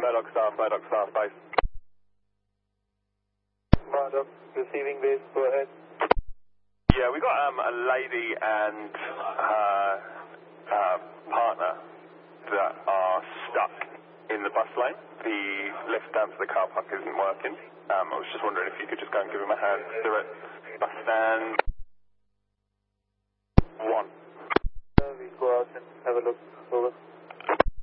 Murdoch Star, base. Murdoch, receiving base, go ahead. Yeah, we got a lady and her partner that are stuck in the bus lane. The lift down to the car park isn't working. I was just wondering if you could just go and give him a hand. They're at bus stand 1.